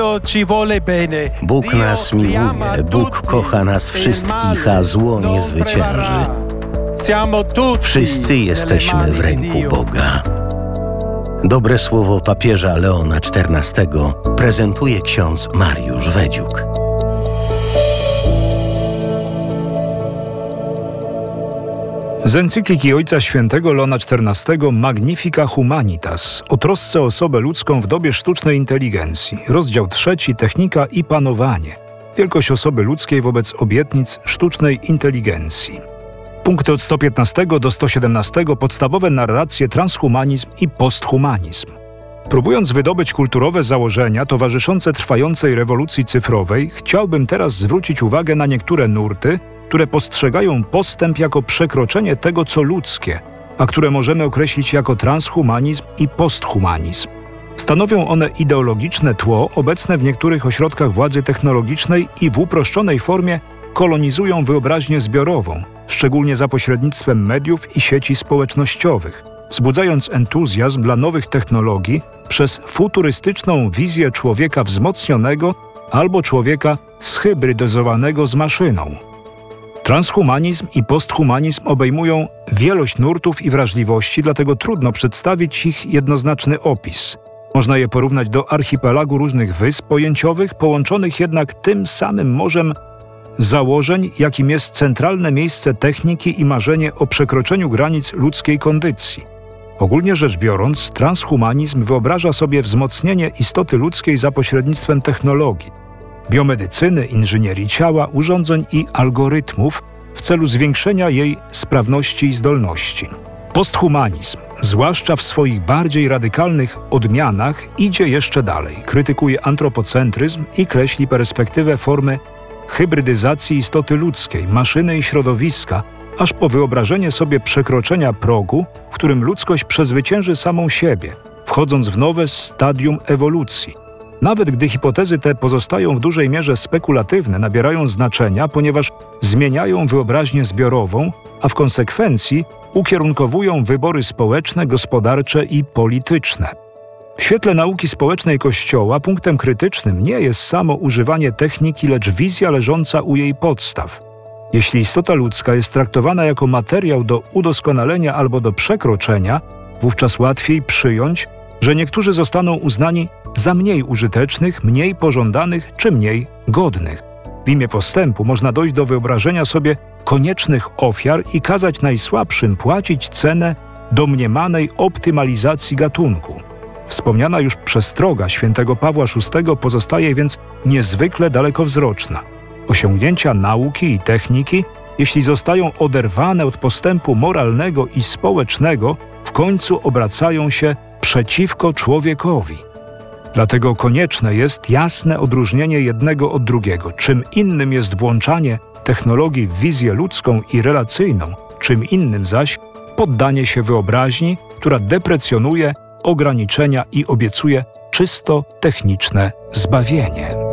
Bóg nas miłuje, Bóg kocha nas wszystkich, a zło nie zwycięży. Wszyscy jesteśmy w ręku Boga. Dobre słowo papieża Leona XIV prezentuje ksiądz Mariusz Wedziuk. Z encykliki Ojca Świętego Leona XIV Magnifica Humanitas o trosce o osobę ludzką w dobie sztucznej inteligencji. Rozdział 3. Technika i panowanie. Wielkość osoby ludzkiej wobec obietnic sztucznej inteligencji. Punkty od 115 do 117 podstawowe narracje transhumanizm i posthumanizm. Próbując wydobyć kulturowe założenia towarzyszące trwającej rewolucji cyfrowej, chciałbym teraz zwrócić uwagę na niektóre nurty, które postrzegają postęp jako przekroczenie tego, co ludzkie, a które możemy określić jako transhumanizm i posthumanizm. Stanowią one ideologiczne tło obecne w niektórych ośrodkach władzy technologicznej i w uproszczonej formie kolonizują wyobraźnię zbiorową, szczególnie za pośrednictwem mediów i sieci społecznościowych, wzbudzając entuzjazm dla nowych technologii przez futurystyczną wizję człowieka wzmocnionego albo człowieka zhybrydyzowanego z maszyną. Transhumanizm i posthumanizm obejmują wielość nurtów i wrażliwości, dlatego trudno przedstawić ich jednoznaczny opis. Można je porównać do archipelagu różnych wysp pojęciowych, połączonych jednak tym samym morzem założeń, jakim jest centralne miejsce techniki i marzenie o przekroczeniu granic ludzkiej kondycji. Ogólnie rzecz biorąc, transhumanizm wyobraża sobie wzmocnienie istoty ludzkiej za pośrednictwem technologii, biomedycyny, inżynierii ciała, urządzeń i algorytmów w celu zwiększenia jej sprawności i zdolności. Posthumanizm, zwłaszcza w swoich bardziej radykalnych odmianach, idzie jeszcze dalej. Krytykuje antropocentryzm i kreśli perspektywę formy hybrydyzacji istoty ludzkiej, maszyny i środowiska, aż po wyobrażenie sobie przekroczenia progu, w którym ludzkość przezwycięży samą siebie, wchodząc w nowe stadium ewolucji. Nawet gdy hipotezy te pozostają w dużej mierze spekulatywne, nabierają znaczenia, ponieważ zmieniają wyobraźnię zbiorową, a w konsekwencji ukierunkowują wybory społeczne, gospodarcze i polityczne. W świetle nauki społecznej Kościoła punktem krytycznym nie jest samo używanie techniki, lecz wizja leżąca u jej podstaw. Jeśli istota ludzka jest traktowana jako materiał do udoskonalenia albo do przekroczenia, wówczas łatwiej przyjąć, że niektórzy zostaną uznani za mniej użytecznych, mniej pożądanych czy mniej godnych. W imię postępu można dojść do wyobrażenia sobie koniecznych ofiar i kazać najsłabszym płacić cenę domniemanej optymalizacji gatunku. Wspomniana już przestroga świętego Pawła VI pozostaje więc niezwykle dalekowzroczna. Osiągnięcia nauki i techniki, jeśli zostają oderwane od postępu moralnego i społecznego, w końcu obracają się przeciwko człowiekowi. Dlatego konieczne jest jasne odróżnienie jednego od drugiego. Czym innym jest włączanie technologii w wizję ludzką i relacyjną, czym innym zaś poddanie się wyobraźni, która deprecjonuje ograniczenia i obiecuje czysto techniczne zbawienie.